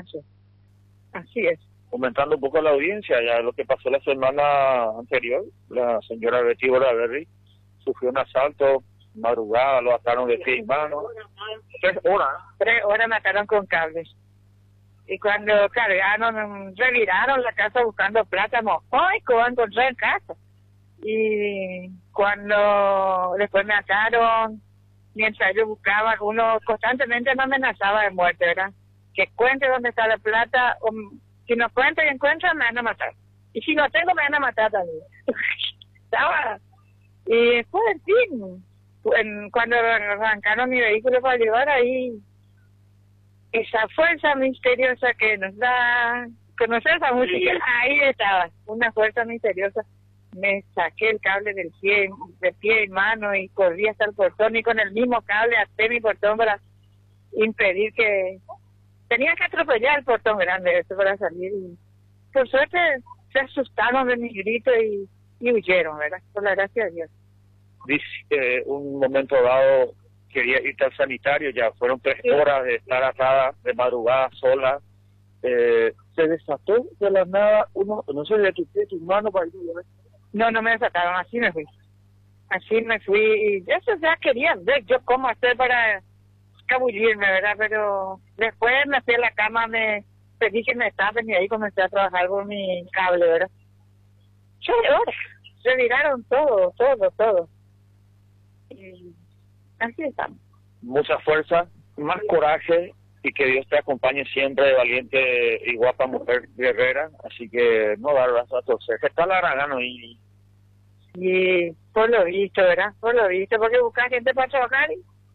Así es. Comentando un poco a la audiencia, ya lo que pasó la semana anterior, la señora Betty Bordaberry sufrió un asalto, madrugada, lo ataron de pie y mano. 3 horas. 3 horas mataron con cables. Y cuando cargaron, reviraron la casa buscando plátano. ¡Ay, que voy a encontrar en casa! Y cuando después me ataron, mientras yo buscaba, uno constantemente me amenazaba de muerte, ¿verdad? Que cuente dónde está la plata, o si no cuenta y encuentra, me van a matar. Y si no tengo, me van a matar también. Estaba... Y después, en fin, cuando arrancaron mi vehículo para llevar ahí, esa fuerza misteriosa que nos da conocer esa música, ahí estaba, una fuerza misteriosa. Me saqué el cable del pie, de pie y mano, y corrí hasta el portón, y con el mismo cable até mi portón para impedir que... Tenía que atropellar el portón grande eso para salir, y por suerte se asustaron de mi grito y huyeron, ¿verdad? Por la gracia de Dios. Dice, un momento dado quería irte al sanitario, ya fueron 3 horas de estar atada de madrugada sola. Se desató de la nada uno, no sé, de tu pie, tu mano para ir. No me desataron, así me fui. Así me fui, y eso ya quería ver yo cómo hacer para escabullirme, ¿verdad? Pero después me fui a la cama, me pedí que me tapen, y ahí comencé a trabajar con mi cable, ¿verdad? 6 horas, se miraron todo. Y así estamos. Mucha fuerza, más coraje, y que Dios te acompañe siempre, valiente y guapa mujer guerrera. Así que no dar brazos a torcer. Que está la Aragano y por lo visto, ¿verdad? Por lo visto, porque buscar gente para trabajar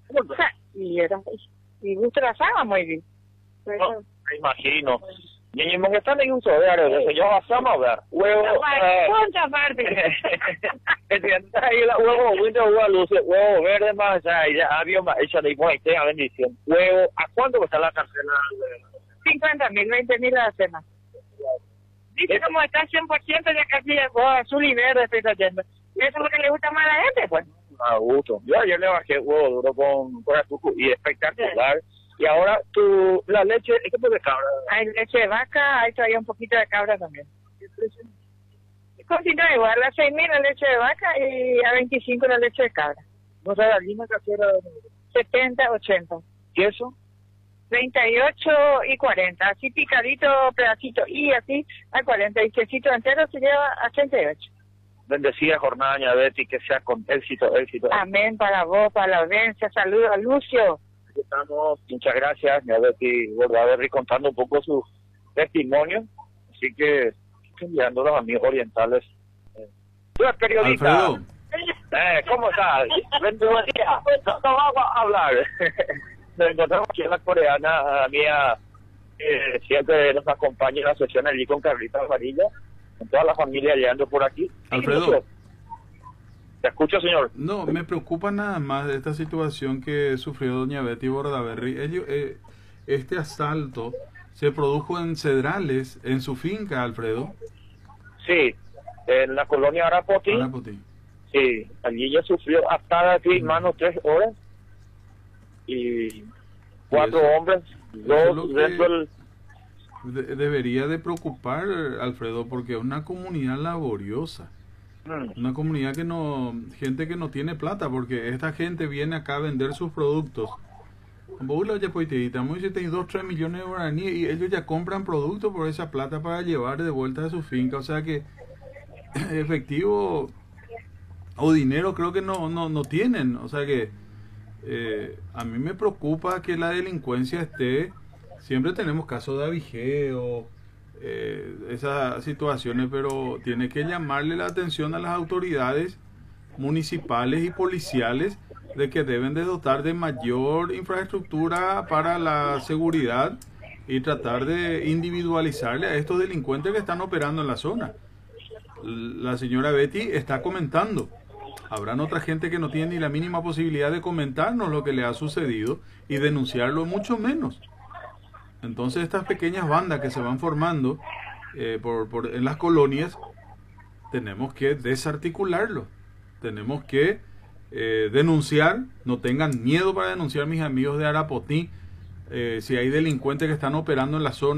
y gusto la saga muy bien. No, me imagino. Y en están en un soberano, yo pasamos a ver. Huevo. ¿Cuánta parte? Ahí la huevo verde más, ya había más, ella le dijo, tenga bendición. Huevo, ¿a cuánto está la carcela? 50.000, 20.000 a la semana. Dice como está 100%, ya casi azul y verde estoy trayendo. Y eso es lo que le gusta más a la gente, pues. A gusto. Yo ayer le bajé huevo duro con azúcar y espectacular. Y ahora la leche, ¿qué tipo de cabra? Hay leche de vaca, hay todavía un poquito de cabra también. Continúa igual, a 6.000 la leche de vaca y a 25 la leche de cabra. ¿No sabe gallina casera? 70, 80. ¿Queso? 38 y 40, así picadito, pedacito, y así a 40, y quesito entero se lleva a 38. Bendecida jornada, doña Betty, que sea con éxito. Amén, para vos, para la audiencia. Saludos a Lucio. Aquí estamos, muchas gracias, doña Betty Bordaberry, contando un poco su testimonio. Así que estoy enviando a los amigos orientales. Tú eres periodista. Alfredo. ¿Cómo estás? Buen día. No vamos a hablar. Nos encontramos aquí en la coreana, mía, siempre nos acompaña en la sesión allí con Carlita Amarilla, con toda la familia llegando por aquí. Alfredo. ¿Te escucho, señor? No, me preocupa nada más de esta situación que sufrió doña Betty Bordaberry. Este asalto se produjo en Cedrales, en su finca, Alfredo. Sí, en la colonia Arapoti. Sí, allí ella sufrió atada aquí en mano 3 horas. Y 4 hombres, 2 dentro del... Debería de preocupar, Alfredo, porque es una comunidad laboriosa. Una comunidad gente que no tiene plata, porque esta gente viene acá a vender sus productos. Muy 3 millones de guaraníes y ellos ya compran productos por esa plata para llevar de vuelta a su finca. O sea que efectivo o dinero creo que no tienen. O sea que a mí me preocupa que la delincuencia esté... Siempre tenemos casos de avijeo, esas situaciones, pero tiene que llamarle la atención a las autoridades municipales y policiales de que deben de dotar de mayor infraestructura para la seguridad y tratar de individualizarle a estos delincuentes que están operando en la zona. La señora Betty está comentando. Habrán otra gente que no tiene ni la mínima posibilidad de comentarnos lo que le ha sucedido y denunciarlo mucho menos. Entonces estas pequeñas bandas que se van formando en las colonias, tenemos que desarticularlo. Tenemos que denunciar, no tengan miedo para denunciar, mis amigos de Arapotí, si hay delincuentes que están operando en la zona.